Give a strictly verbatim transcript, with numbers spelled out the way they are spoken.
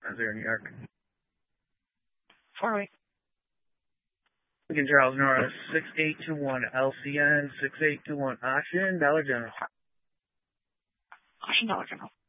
Zero, New York. Four-way. Lincoln Charles Norris, six eight two one L C N, six eight two one Auction, Dollar General. Auction, Dollar General.